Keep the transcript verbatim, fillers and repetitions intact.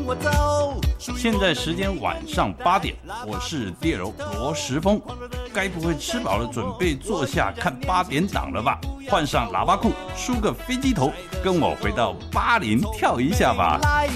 我走。 现在时间晚上八点，我是猎柔罗时丰，该不会吃饱了准备坐下看八点档了吧？换上喇叭裤，梳个飞机头，跟我回到巴林跳一下吧。